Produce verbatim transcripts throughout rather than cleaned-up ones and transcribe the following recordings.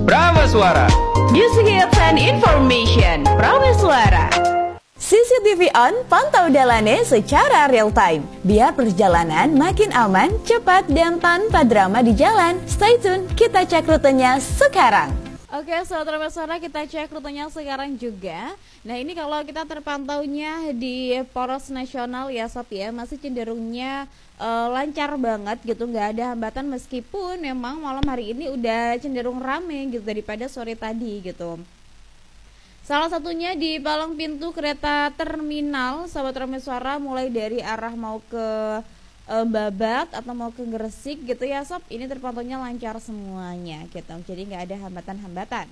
Prameswara. Music hits and information. Prameswara. C C T V on, pantau Dalane secara real time. Biar perjalanan makin aman, cepat, dan tanpa drama di jalan. Stay tune, kita cek rutenya sekarang. Oke, Sobat Prameswara, kita cek rutenya sekarang juga. Nah, ini kalau kita terpantaunya di poros nasional ya Sob ya, masih cenderungnya uh, lancar banget gitu, nggak ada hambatan meskipun memang malam hari ini udah cenderung rame gitu daripada sore tadi gitu. Salah satunya di palang pintu kereta terminal Sobat Prameswara, mulai dari arah mau ke e, Babat atau mau ke Gresik gitu ya Sob, ini terpantaunya lancar semuanya gitu, jadi nggak ada hambatan-hambatan.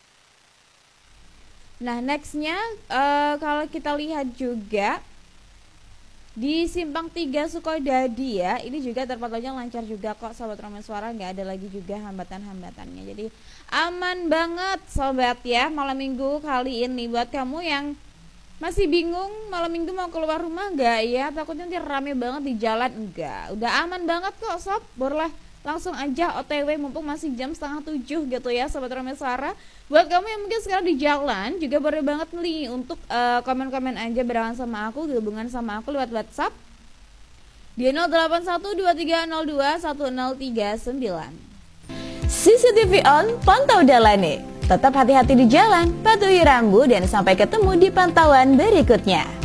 Nah, nextnya e, kalau kita lihat juga di Simpang tiga Sukodadi ya, ini juga terpantaunya lancar juga kok Sobat Prameswara, nggak ada lagi juga hambatan-hambatannya. Jadi aman banget Sobat ya malam minggu kali ini. Buat kamu yang masih bingung malam minggu mau keluar rumah nggak ya, takutnya nanti rame banget di jalan, enggak, udah aman banget kok Sob. Boleh langsung aja O T W mumpung masih jam setengah tujuh gitu ya Sobat Prameswara. Buat kamu yang mungkin sekarang di jalan juga boleh banget nih untuk uh, komen-komen aja barengan sama aku, gabungan sama aku lewat WhatsApp di nol delapan satu dua tiga nol dua satu nol tiga sembilan. C C T V on, pantau Dalane. Tetap hati-hati di jalan, patuhi rambu, dan sampai ketemu di pantauan berikutnya.